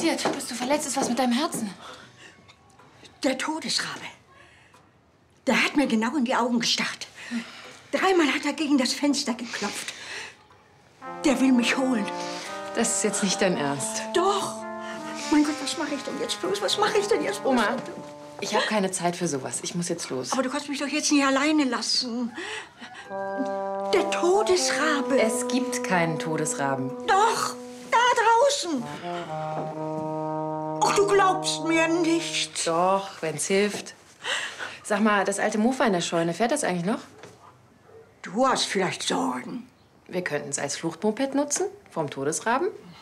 passiert? Bist du verletzt? Ist was mit deinem Herzen? Der Todesrabe. Der hat mir genau in die Augen gestarrt. 3-mal hat er gegen das Fenster geklopft. Der will mich holen. Das ist jetzt nicht dein Ernst. Doch. Mein Gott, was mache ich denn jetzt bloß? Was mache ich denn jetzt bloß? Oma, ich habe keine Zeit für sowas. Ich muss jetzt los. Aber du kannst mich doch jetzt nicht alleine lassen. Der Todesrabe. Es gibt keinen Todesraben. Doch, da draußen. Ach, du glaubst mir nicht. Doch, wenn's hilft. Sag mal, das alte Mofa in der Scheune, fährt das eigentlich noch? Du hast vielleicht Sorgen. Wir könnten es als Fluchtmoped nutzen, vom Todesraben.